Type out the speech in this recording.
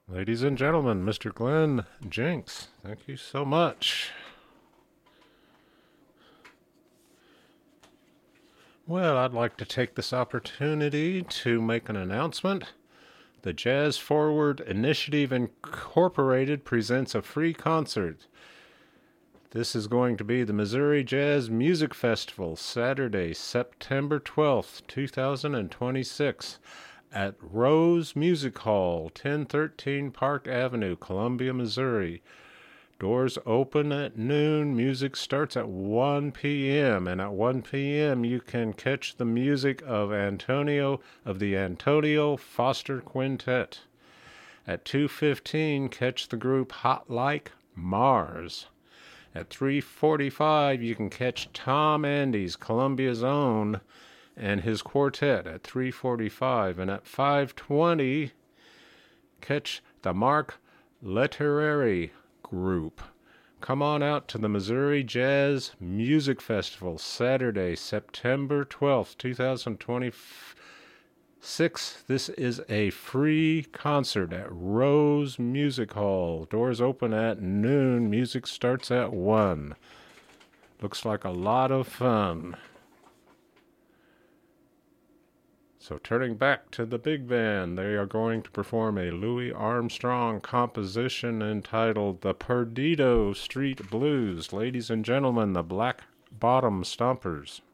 Ladies and gentlemen, Mr. Glenn Jenks, thank you so much. Well, I'd like to take this opportunity to make an announcement. The Jazz Forward Initiative Incorporated presents a free concert. This is going to be the Missouri Jazz Music Festival, Saturday, September 12th, 2026, at Rose Music Hall, 1013 Park Avenue, Columbia, Missouri. Doors open at noon. Music starts at 1 p.m. And at 1 p.m. you can catch the music of the Antonio Foster Quintet. At 2:15, catch the group Hot Like Mars. At 3:45, you can catch Tom Andes, Columbia's own, and his quartet at 3:45. And at 5:20, catch the Mark Lettieri Group. Come on out to the Missouri Jazz Music Festival, Saturday, September 12th, 2026. This is a free concert at Rose Music Hall. Doors open at noon. Music starts at 1. Looks like a lot of fun. So turning back to the big band, they are going to perform a Louis Armstrong composition entitled The Perdido Street Blues. Ladies and gentlemen, the Black Bottom Stompers.